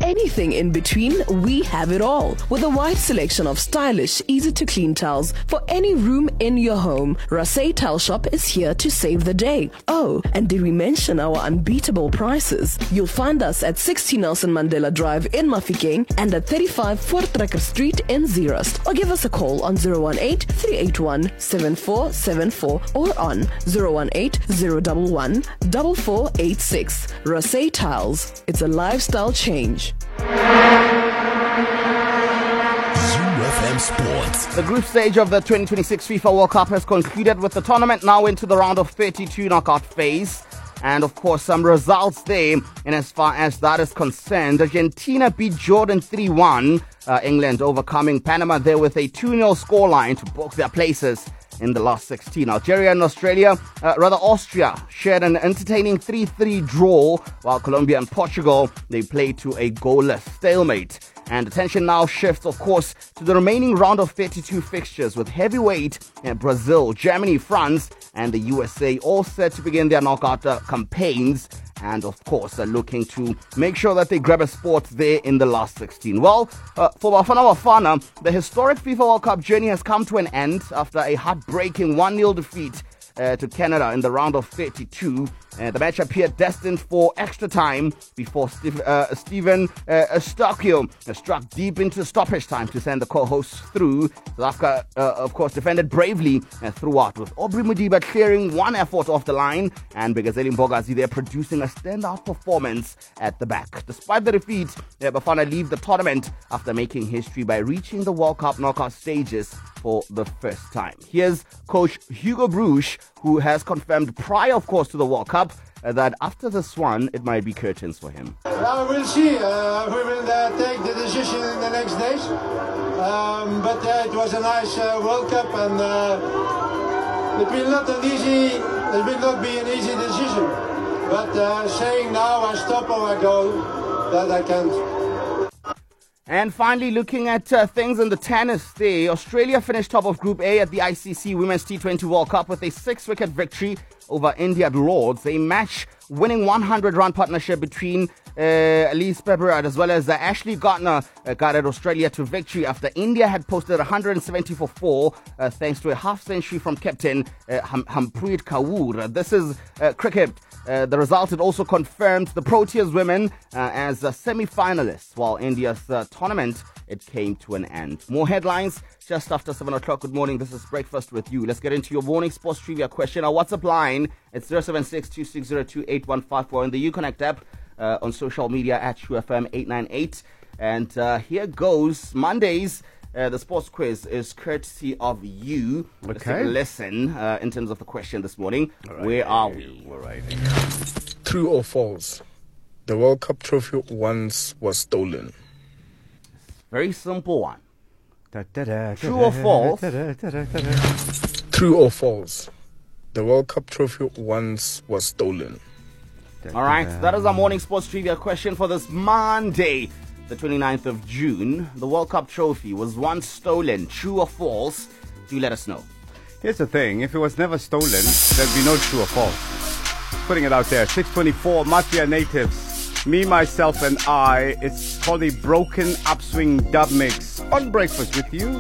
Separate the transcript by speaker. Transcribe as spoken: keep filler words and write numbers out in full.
Speaker 1: anything in between, we have it all. With a wide selection of stylish, easy-to-clean towels for any room in your home, Rasay Towel Shop is here to save the day. Oh, and did we mention our unbeatable prices? You'll find us at sixty Nelson Mandela Drive in Mafikeng and at thirty-five Voortrekker Street in Zeerust. Or give us a call on zero one eight, three eight one, seven four seven four or on zero one eight, zero one one, four four eight six. Rasay Tiles. It's a lifestyle change.
Speaker 2: Sports. The group stage of the twenty twenty-six FIFA World Cup has concluded, with the tournament now into the round of thirty-two knockout phase. And of course, some results there. And as far as that is concerned, Argentina beat Jordan three one. Uh, England overcoming Panama there with a two nil scoreline to book their places in the last sixteen. Algeria and Australia, uh, rather Austria, shared an entertaining three three draw, while Colombia and Portugal, they played to a goalless stalemate. And attention now shifts, of course, to the remaining round of thirty-two fixtures, with heavyweight uh, Brazil, Germany, France, and the U S A all set to begin their knockout uh, campaigns. And of course, uh, looking to make sure that they grab a spot there in the last sixteen. Well, uh, for Bafana Bafana, the historic FIFA World Cup journey has come to an end after a heartbreaking one nil defeat Uh, to Canada in the round of thirty-two. Uh, the match appeared destined for extra time before Steve, uh, Steven uh, Eustáquio uh, struck deep into stoppage time to send the co-hosts through. South Africa, uh, of course, defended bravely uh, throughout, with Aubrey Modiba clearing one effort off the line and Bigazeli Mbogazi there producing a standout performance at the back. Despite the defeat, uh, Bafana leave the tournament after making history by reaching the World Cup knockout stages for the first time. Here's coach Hugo Broos, who has confirmed prior, of course, to the World Cup, uh, that after this one, it might be curtains for him.
Speaker 3: Well, we'll see. Uh, we will uh, take the decision in the next days. Um, but uh, it was a nice uh, World Cup, and uh, it will not an easy. It will not be an easy decision. But uh, saying now I stop or I go, that I can't.
Speaker 2: And finally, looking at uh, things in the tennis there, Australia finished top of Group A at the I C C Women's T twenty World Cup with a six-wicket victory over India at Lords. A match-winning one hundred run partnership between uh, Elise Pepperard as well as uh, Ashley Gardner uh, guided Australia to victory after India had posted one hundred seventy for four uh, thanks to a half-century from captain uh, Ham- Hampreet Kaur. This is uh, cricket. Uh, the result, it also confirmed the Proteas women uh, as uh, semi-finalists, while India's uh, tournament, it came to an end. More headlines just after seven o'clock. Good morning. This is Breakfast with You. Let's get into your morning sports trivia question. Our WhatsApp line, it's zero seven six, two six zero, two eight one five four. In the UConnect app, uh, on social media at True F M eight nine eight. And uh, here goes. Mondays. Uh, the sports quiz is courtesy of you. Let's
Speaker 4: Okay.
Speaker 2: take a lesson uh, in terms of the question this morning.
Speaker 4: All right.
Speaker 2: Where are we?
Speaker 4: All right.
Speaker 5: True or false? The World Cup trophy once was stolen.
Speaker 2: Very simple one.
Speaker 4: Da, da, da,
Speaker 2: True
Speaker 4: da,
Speaker 2: or
Speaker 4: da,
Speaker 2: false?
Speaker 4: da, da, da, da, da.
Speaker 5: True or false? The World Cup trophy once was stolen.
Speaker 2: All right, that is our morning sports trivia question for this Monday, the twenty-ninth of June. The World Cup trophy was once stolen. True or false? Do let us know.
Speaker 4: Here's the thing. If it was never stolen, there'd be no true or false. Putting it out there. six twenty-four, Mafia Natives. Me, myself, and I. It's called a broken upswing dub mix on Breakfast with You.